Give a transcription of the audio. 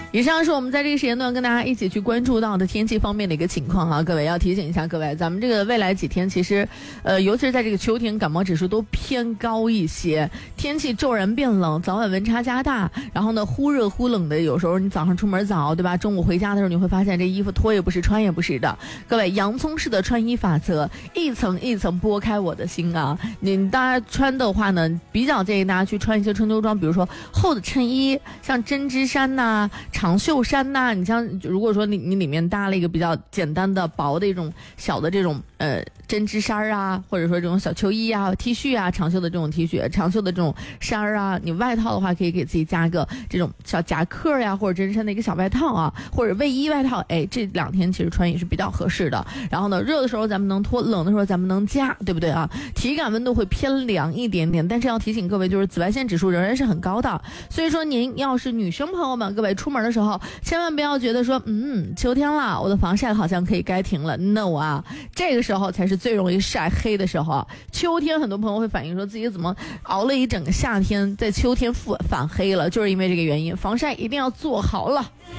以上是我们在这个时间段跟大家一起去关注到的天气方面的一个情况啊，各位要提醒一下各位，咱们这个未来几天其实尤其是在这个秋天，感冒指数都偏高一些，天气骤然变冷，早晚温差加大，然后呢忽热忽冷的，有时候你早上出门早，对吧？中午回家的时候你会发现这衣服脱也不是穿也不是的。各位，洋葱式的穿衣法则，一层一层剥开我的心啊！你大家穿的话呢，比较建议大家去穿一些春秋装，比如说厚的衬衣，像针织衫呐、长袖衫呐，你像如果说你里面搭了一个比较简单的薄的一种小的这种针织衫啊，或者说这种小秋衣啊、T 恤啊，长袖的这种 T 恤、长袖的这种衫啊，你外套的话可以给自己加个这种小夹克呀，或者针衫的一个小外套啊，或者卫衣外套，哎，这2天其实穿也是比较合适的。然后呢，热的时候咱们能脱，冷的时候咱们能加，对不对啊？体感温度会偏凉一点点，但是要提醒各位，就是紫外线指数仍然是很高的，所以说您要是女生朋友们，各位出门的时候千万不要觉得说秋天了，我的防晒好像可以该停了。 No 啊，这个时候才是最容易晒黑的时候。秋天很多朋友会反映说自己怎么熬了一整个夏天，在秋天反黑了，就是因为这个原因，防晒一定要做好了。